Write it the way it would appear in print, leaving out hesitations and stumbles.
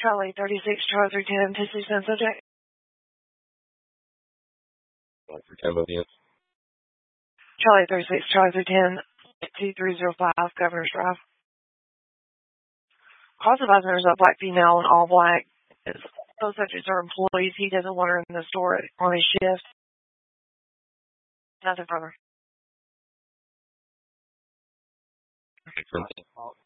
Charlie 36, Charlie 310, Tissue Sun subject. For 10 Indians. Charlie 36, Charlie 310, 2305, Governor's Drive. Call supervisor is a black female in all black. Those subjects are employees. He doesn't want her in the store on his shift. Nothing further. Okay,